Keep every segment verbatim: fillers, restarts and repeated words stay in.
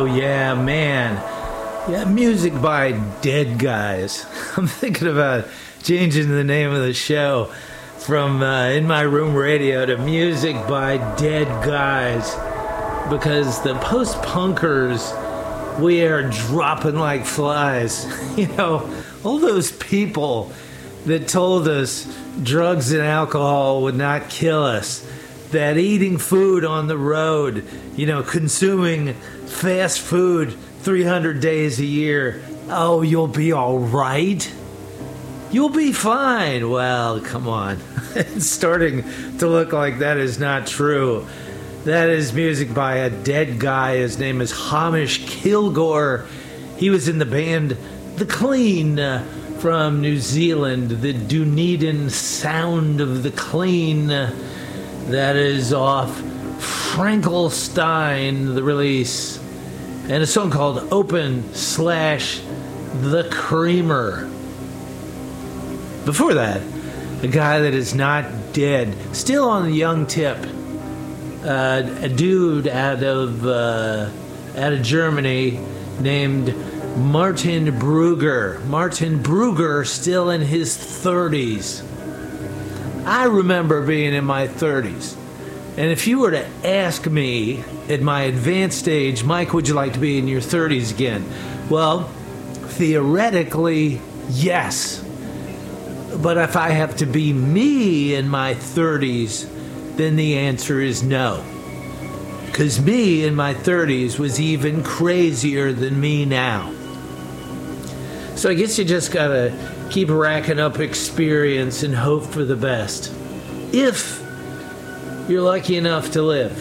Oh, yeah, man. Yeah, music by Dead Guys. I'm thinking about changing the name of the show from uh, In My Room Radio to Music by Dead Guys, because the post-punkers, we are dropping like flies. You know, all those people that told us drugs and alcohol would not kill us, that eating food on the road, you know, consuming fast food three hundred days a year, oh, you'll be all right. You'll be fine. Well, come on. It's starting to look like that is not true. That is music by a dead guy. His name is Hamish Kilgore. He was in the band The Clean uh, from New Zealand. The Dunedin Sound of the Clean. Uh, that is off Frankenstein, the release. And a song called Open Slash The Creamer. Before that, a guy that is not dead, still on the young tip, uh, a dude out of uh, out of Germany named Martin Brugger. Martin Brugger, still in his thirties. I remember being in my thirties. And if you were to ask me at my advanced age, Mike, would you like to be in your thirties again? Well, theoretically, yes. But if I have to be me in my thirties, then the answer is no. Because me in my thirties was even crazier than me now. So I guess you just gotta keep racking up experience and hope for the best. If you're lucky enough to live.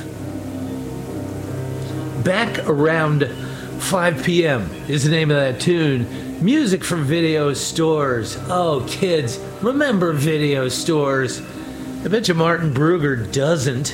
Back around five p.m. is the name of that tune. Music from video stores. Oh, kids, remember video stores. I bet you Martin Brugger doesn't.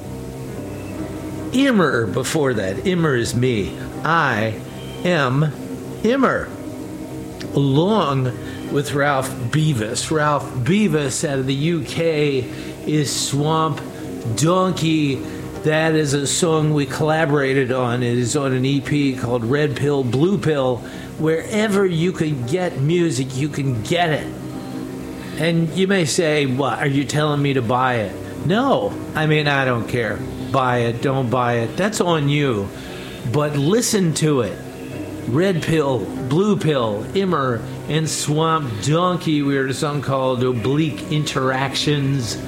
Immer before that. Immer is me. I am Immer. Along with Ralph Beavis. Ralph Beavis out of the U K is Swamp Donkey. That is a song we collaborated on. It is on an E P called Red Pill, Blue Pill. Wherever you can get music, you can get it. And you may say, what, are you telling me to buy it? No. I mean, I don't care. Buy it, don't buy it. That's on you. But listen to it. Red Pill, Blue Pill, Immer, and Swamp Donkey. We heard a song called Oblique Interactions.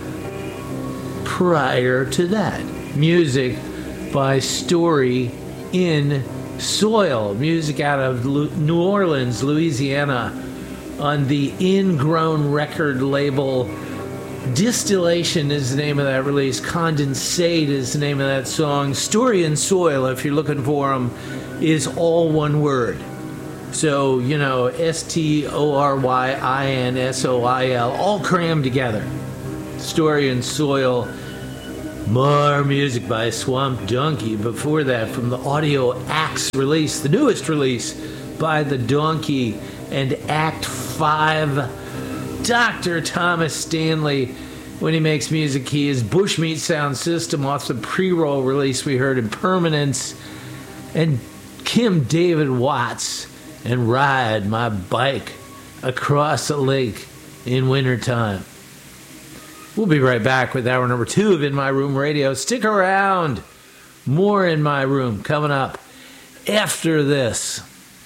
Prior to that, music by Story in Soil, music out of New Orleans, Louisiana, on the Ingrown record label. Distillation is the name of that release. Condensate is the name of that song. Story in Soil, if you're looking for them, is all one word. So, you know, S T O R Y I N S O I L, all crammed together. Story in Soil. More music by Swamp Donkey. Before that, from the Audio Axe release, the newest release by the Donkey and Act five. Doctor Thomas Stanley, when he makes music, he is Bushmeat Sound System off the pre-roll release we heard in Permanence. And Kim David Watts and Ride My Bike Across a Lake in Wintertime. We'll be right back with hour number two of In My Room Radio. Stick around. More In My Room coming up after this.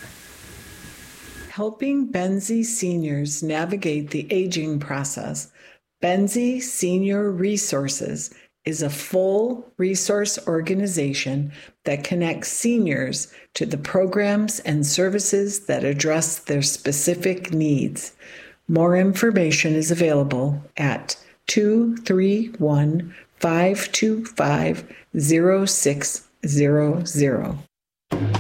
Helping Benzie seniors navigate the aging process, Benzie Senior Resources is a full resource organization that connects seniors to the programs and services that address their specific needs. More information is available at two three one, five two five, zero six zero zero.